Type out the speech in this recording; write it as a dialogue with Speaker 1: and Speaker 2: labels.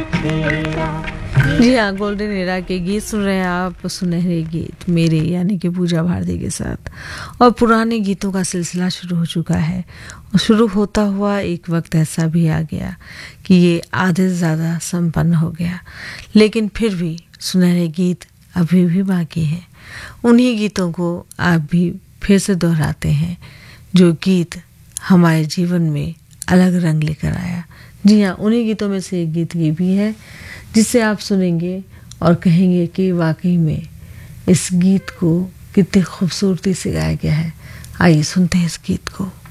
Speaker 1: जी हाँ, golden era के गीत सुन रहे हैं आप, सुनहरे गीत मेरे यानी कि पूजा भारती के साथ। और पुराने गीतों का सिलसिला शुरू हो चुका है और शुरू होता हुआ एक वक्त ऐसा भी आ गया कि ये आधे से ज़्यादा संपन्न हो गया, लेकिन फिर भी सुनहरे गीत अभी भी बाकी हैं। उन्हीं गीतों को आप भी फिर से दोहराते हैं, जो गीत हमारे जीवन में अलग रंग लेकर आया। जी हाँ, उन्हीं गीतों में से एक गीत ये भी है जिसे आप सुनेंगे और कहेंगे कि वाकई में इस गीत को कितनी खूबसूरती से गाया गया है। आइए सुनते हैं इस गीत को।